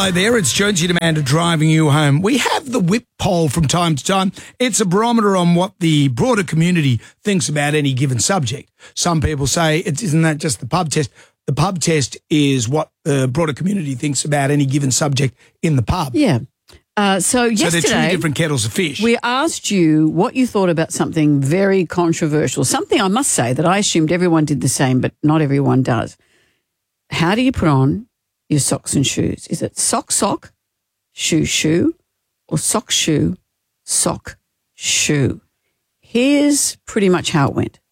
Hello there, it's Jonesy and Amanda driving you home. We have the whip poll from time to time. It's a barometer on what the broader community thinks about any given subject. Some people say, isn't that just the pub test? The pub test is what the broader community thinks about any given subject in the pub. Yeah. So they're two yesterday, different kettles of fish. we asked you what you thought about something very controversial, something I must say that I assumed everyone did the same, but not everyone does. How do you put on your socks and shoes? Is it sock, shoe, or sock, shoe? Here's pretty much how it went.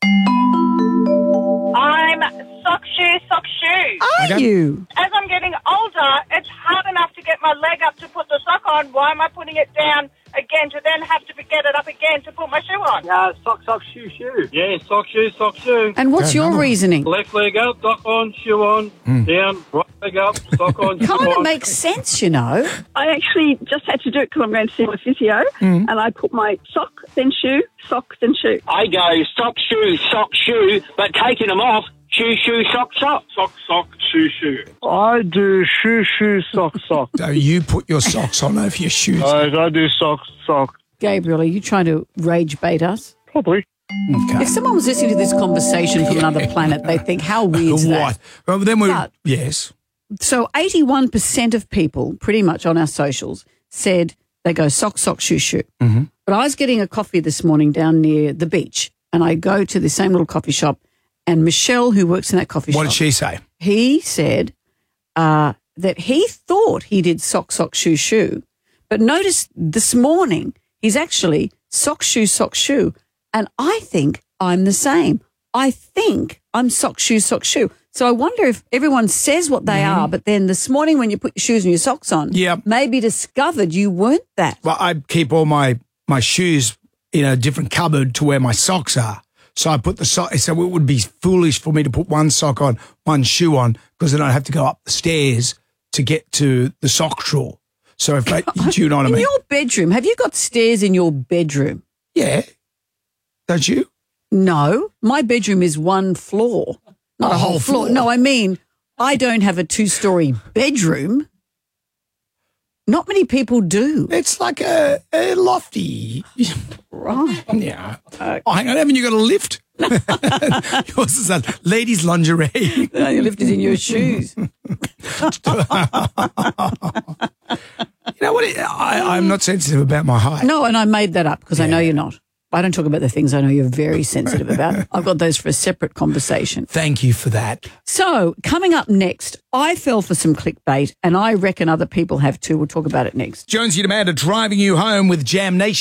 I'm sock, shoe. Are you? As I'm getting older, it's hard enough to get my leg up to put the sock on. Why am I putting it down again to then have to get it up again to put my shoe on? Sock, shoe. Yeah, sock, shoe. And what's your reasoning? Left leg up, sock on, shoe on, down, right leg up, sock on, shoe Kind of on. makes sense, you know. I actually just had to do it because I'm going to see my physio, and I put my sock, then shoe, sock, then shoe. I go sock, shoe, but taking them off, shoe, sock. Sock, shoe. I do shoe, sock. So you put your socks on over your shoes. I do sock. Gabriel, are you trying to rage bait us? Probably. Okay. If someone was listening to this conversation from another planet, they think, how weird is that? What? Well, then yes. So 81% of people pretty much on our socials said they go sock, shoe. Mm-hmm. But I was getting a coffee this morning down near the beach, and I go to the same little coffee shop, and Michelle, who works in that coffee shop. What did she say? He said that he thought he did sock, shoe. But notice this morning he's actually sock, shoe. And I think I'm the same. I think I'm sock, shoe. So I wonder if everyone says what they are, but then this morning when you put your shoes and your socks on, maybe discovered you weren't that. Well, I keep all my shoes in a different cupboard to where my socks are. So I put the sock. So it would be foolish for me to put one sock on, one shoe on, because then I'd have to go up the stairs to get to the sock drawer. So if do you know what I mean? In your bedroom, have you got stairs in your bedroom? Yeah. Don't you? No, my bedroom is one floor, not a whole floor. No, I mean, I don't have a 2-story bedroom. Not many people do. It's like a lofty. Right. Yeah. Oh, hang on, haven't you got a lift? Yours is a ladies' lingerie. No, your lift is in your shoes. You know what? I'm not sensitive about my height. No, and I made that up because I know you're not. I don't talk about the things I know you're very sensitive about. I've got those for a separate conversation. Thank you for that. So coming up next, I fell for some clickbait and I reckon other people have too. We'll talk about it next. Jonesy and Amanda driving you home with Jam Nation.